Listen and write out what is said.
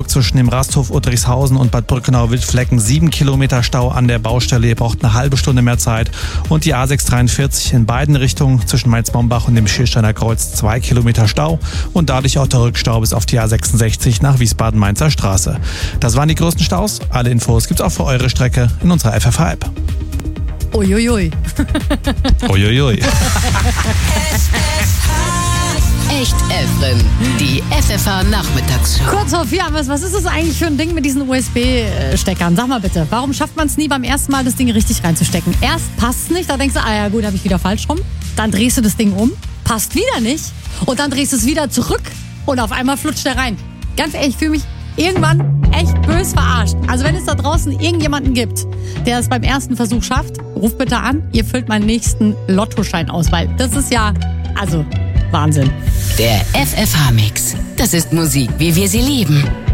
Tag zwischen dem Rasthof Udrichshausen und Bad Brückenau-Wildflecken 7 Kilometer Stau an der Baustelle. Ihr braucht eine halbe Stunde mehr Zeit. Und die A643 in beiden Richtungen zwischen Mainz-Mombach und dem Schiersteiner Kreuz 2 Kilometer Stau und dadurch auch der Rückstau bis auf die A66 nach Wiesbaden-Mainzer Straße. Das waren die größten Staus. Alle Infos gibt's auch für eure Strecke in unserer FFH-App. Uiuiui. Uiuiui. Echt Elfrin, die FFH-Nachmittagsshow. Kurz vor 4, was ist das eigentlich für ein Ding mit diesen USB-Steckern? Sag mal bitte, warum schafft man es nie beim ersten Mal, das Ding richtig reinzustecken? Erst passt es nicht, da denkst du, ja gut, habe ich wieder falsch rum. Dann drehst du das Ding um, passt wieder nicht und dann drehst du es wieder zurück und auf einmal flutscht der rein. Ganz ehrlich, ich fühle mich irgendwann echt bös verarscht. Also wenn es da draußen irgendjemanden gibt, der es beim ersten Versuch schafft, ruft bitte an, ihr füllt meinen nächsten Lottoschein aus, weil das ist ja, also Wahnsinn. Der FFH-Mix. Das ist Musik, wie wir sie lieben.